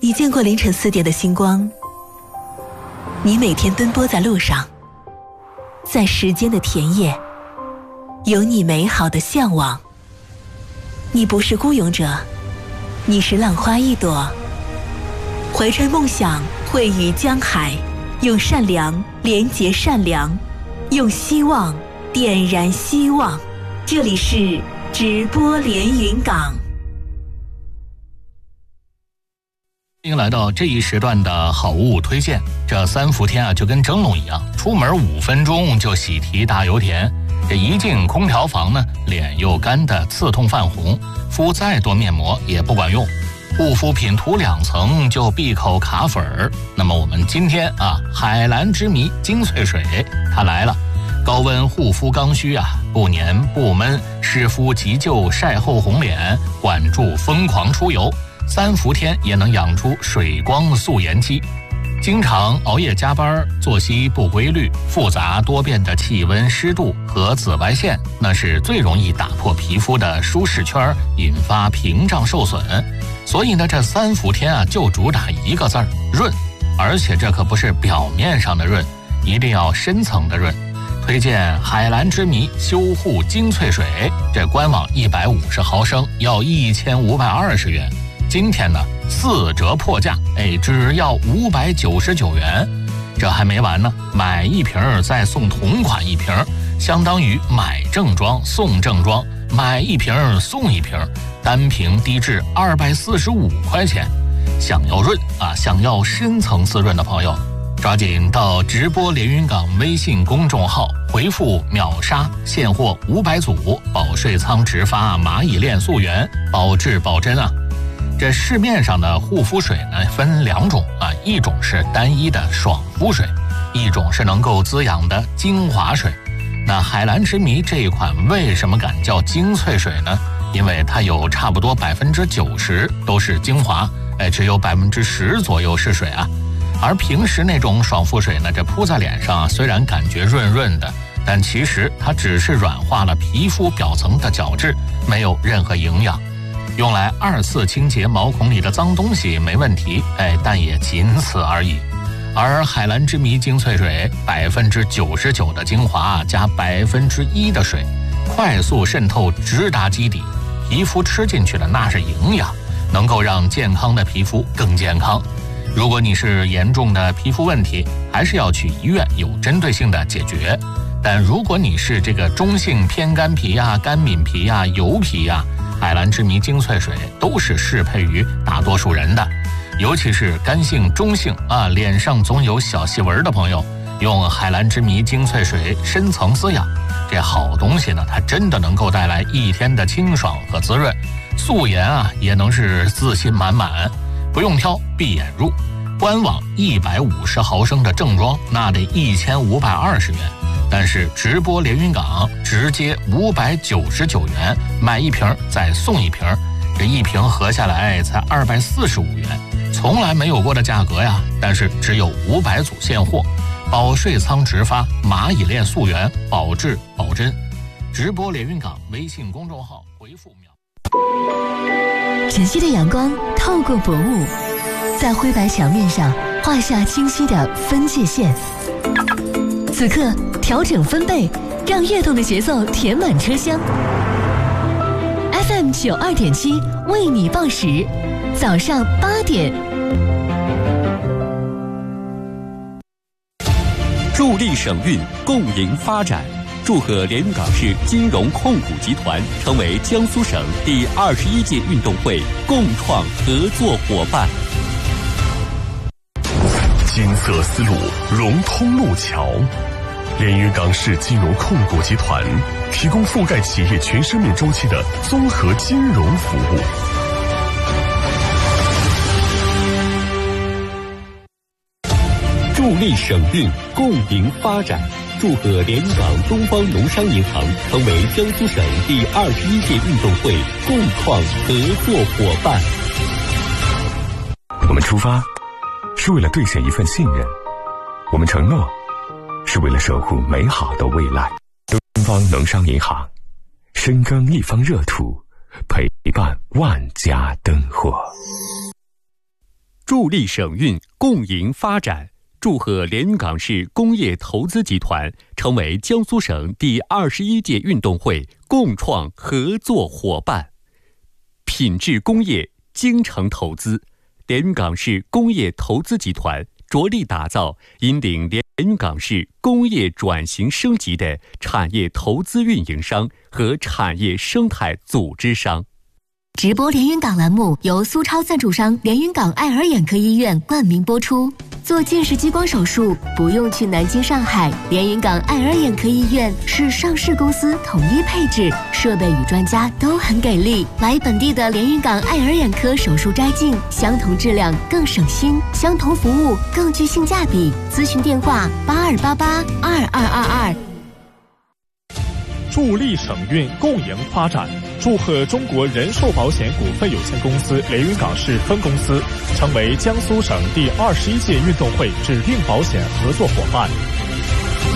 你见过凌晨4点的星光？你每天奔波在路上，在时间的田野，有你美好的向往。你不是孤勇者，你是浪花一朵，怀揣梦想，汇于江海，用善良连结善良，用希望点燃希望。这里是直播连云港。 欢迎来到这一时段的好物推荐。这3伏天啊，就跟蒸笼一样，出门5分钟就喜提大油田。这一进空调房呢，脸又干的刺痛泛红，敷再多面膜也不管用，护肤品涂2层就闭口卡粉儿。那么我们今天啊，海蓝之谜精粹水它来了。高温护肤刚需啊，不黏不闷，湿敷急救晒后红脸，管住疯狂出油。3伏天也能养出水光素颜肌。经常熬夜加班，作息不规律，复杂多变的气温、湿度和紫外线，那是最容易打破皮肤的舒适圈，引发屏障受损。所以呢，这3伏天啊，就主打一个字儿：润。而且这可不是表面上的润，一定要深层的润。推荐海蓝之谜修护精粹水，这官网150毫升要1520元。今天呢4折破价，只要599元。这还没完呢，买1瓶再送同款1瓶，相当于买正装送正装，买1瓶送1瓶，单瓶低至245块钱。想要润啊，想要深层次润的朋友，抓紧到直播连云港微信公众号回复秒杀，现货500组保税仓直发蚂蚁链素源，保质保真啊。这市面上的护肤水呢，分2种啊，一种是单一的爽肤水，一种是能够滋养的精华水。那海蓝之谜这一款为什么敢叫精粹水呢？因为它有差不多90%都是精华，只有10%左右是水啊。而平时那种爽肤水呢，这铺在脸上虽然感觉润润的，但其实它只是软化了皮肤表层的角质，没有任何营养。用来2次清洁毛孔里的脏东西没问题，但也仅此而已。而海蓝之谜精粹水99%的精华加1%的水，快速渗透直达基底，皮肤吃进去的那是营养，能够让健康的皮肤更健康。如果你是严重的皮肤问题，还是要去医院有针对性的解决。但如果你是这个中性偏干皮呀、干敏皮呀、油皮呀，海蓝之谜精粹水都是适配于大多数人的。尤其是干性、中性啊，脸上总有小细纹的朋友，用海蓝之谜精粹水深层滋养，这好东西呢，它真的能够带来1天的清爽和滋润。素颜啊，也能是自信满满，不用挑，闭眼入。官网150毫升的正装，那得1520元。但是直播连云港直接599元，买1瓶再送1瓶，这1瓶合下来才245元，从来没有过的价格呀！但是只有500组现货，保税仓直发，蚂蚁链素源，保质保真。直播连云港微信公众号回复秒。 晨曦的阳光透过薄雾，在灰白墙面上画下清晰的分界线。此刻调整分贝，让跃动的节奏填满车厢。FM 92.7为你报时，早上8点。 助力省运，共赢发展。祝贺连云港市金融控股集团成为江苏省第21届运动会共创合作伙伴。 金色丝路融通路桥，连云港市金融控股集团提供覆盖企业全生命周期的综合金融服务。 助力省运，共赢发展。祝贺连云港东方农商银行成为江苏省第21届运动会共创合作伙伴。 我们出发是为了兑现一份信任，我们承诺是为了守护美好的未来。东方农商银行，深耕一方热土，陪伴万家灯火。 助力省运，共赢发展。祝贺连云港市工业投资集团成为江苏省第21届运动会共创合作伙伴。品质工业，精诚投资，连云港市工业投资集团着力打造引领连云港市工业转型升级的产业投资运营商和产业生态组织商。 直播连云港栏目由苏超赞助商连云港爱尔眼科医院冠名播出。做近视激光手术不用去南京、上海，连云港爱尔眼科医院是上市公司统一配置，设备与专家都很给力。来本地的连云港爱尔眼科手术摘镜，相同质量更省心，相同服务更具性价比。咨询电话82882222。 助力省运，共赢发展。祝贺中国人寿保险股份有限公司连云港市分公司成为江苏省第21届运动会指定保险合作伙伴。